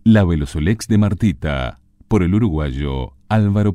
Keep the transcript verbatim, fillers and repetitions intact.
La Velosolex de Martita, por el uruguayo Álvaro